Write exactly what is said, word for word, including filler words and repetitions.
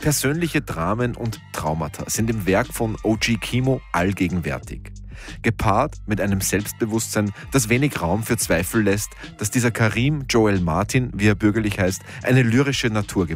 Persönliche Dramen und Traumata sind im Werk von O G Kimo allgegenwärtig. Gepaart mit einem Selbstbewusstsein, das wenig Raum für Zweifel lässt, dass dieser Karim Joel Martin, wie er bürgerlich heißt, eine lyrische Natur